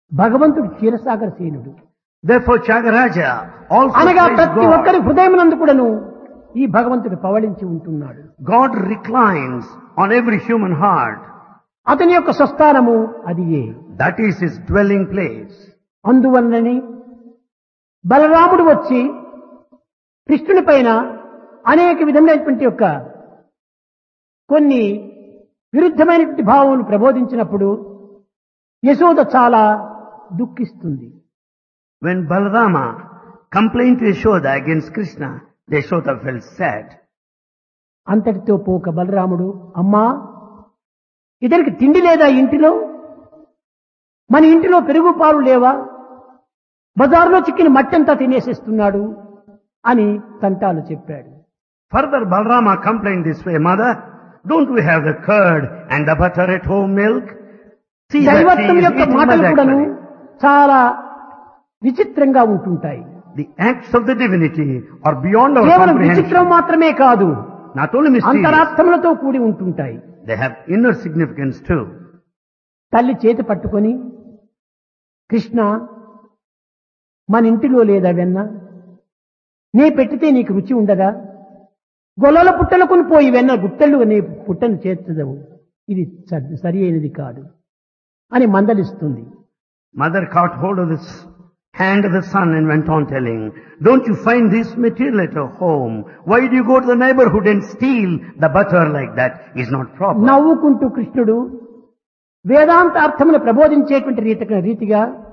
భగవంతుడు క్షీరసాగర సేనుడు. Therefore Tyagaraja also అనగా praised ప్రతి God. ఒక్కరి హృదయమునందు కూడాను ఈ భగవంతుడు పవళించి ఉంటున్నాడు. God reclines on every human heart. అతని యొక్క స్వస్థానము అదియే. That is his dwelling place. అందువలనని బలరాముడు వచ్చి కృష్ణుని పైన అనేక విధమైనటువంటి యొక్క కొన్ని విరుద్ధమైనటువంటి భావమును ప్రబోధించినప్పుడు యశోద చాలా దుఃఖిస్తుంది. When Balarama complained to Yashoda against Krishna, Yashoda felt sad. అంతటితో పోక బలరాముడు, అమ్మా ఇతనికి తిండి లేదా ఇంటిలో? మన ఇంటిలో పెరుగు పాలు లేవా? బజార్లో చిక్కిన మట్టంతా తినేసేస్తున్నాడు అని తంటాలు చెప్పాడు. Further Balarama complained this way, Mother, don't we have the curd and the butter at home milk? See that he దైవత్వం is యొక్క eating మాటలు my కూడాను actually. చాలా విచిత్రంగా ఉంటుంటాయి. The acts of the divinity are beyond our కేవలం విచిత్రం comprehension. మాత్రమే కాదు, Not only mysterious, అంతరార్థములతో కూడి ఉంటుంటాయి. they have inner significance too. తల్లి చేతి పట్టుకొని, కృష్ణ మన ఇంటిలో లేదా వెన్న? నే పెట్టితే నీకు రుచి ఉండదా? గొల్లల పుట్టలకుని పోయి వెన్న గుట్టలు నీ పుట్టను చేర్చదవు, ఇది సరి అయినది కాదు అని మందలిస్తుంది. Mother caught hold of this hand of the son and went on telling, don't you find this material at your home? Why do you go to the neighborhood and steal the butter like that? Is not proper. నవ్వుకుంటూ కృష్ణుడు వేదాంత అర్థమును ప్రబోధించేటువంటి రీతిగా